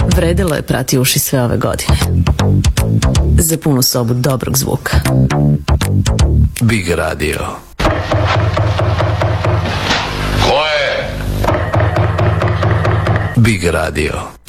Vredelo je prati uši sve ove godine. Za punu sobu dobrog zvuka. Big Radio. Ko je? Big Radio.